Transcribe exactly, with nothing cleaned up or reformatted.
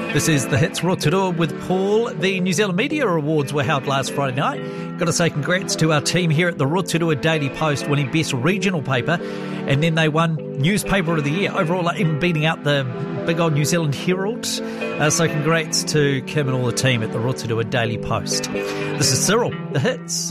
This is the Hits Rotorua with Paul. The New Zealand Media Awards were held last Friday night. Got to say congrats to our team here at the Rotorua Daily Post winning Best Regional Paper, and then they won Newspaper of the Year overall, even beating out the big old New Zealand Herald. Uh, so congrats to Kim and all the team at the Rotorua Daily Post. This is Cyril, the Hits.